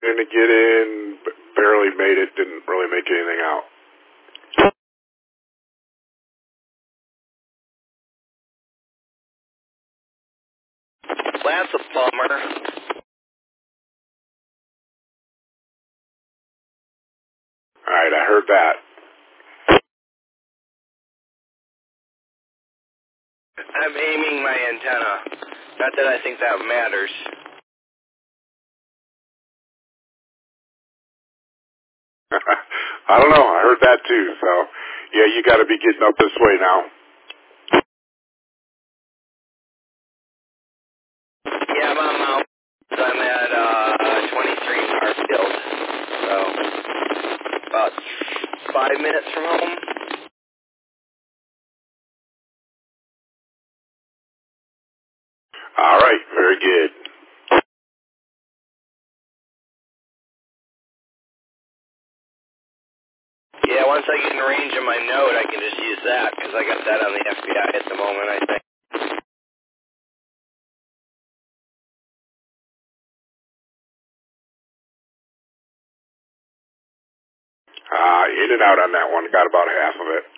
to get in, barely made it, didn't really make anything out. That's a bummer. Alright, I heard that. I'm aiming my antenna. Not that I think that matters. I don't know, I heard that too, so yeah, you gotta be getting up this way now. Yeah, I'm on Mount. I'm at 23 Parkfield. So, about 5 minutes from home. Alright, very good. Yeah, once I get in range of my node, I can just use that, because I got that on the FBI at the moment, I think. In and out on that one, got about half of it.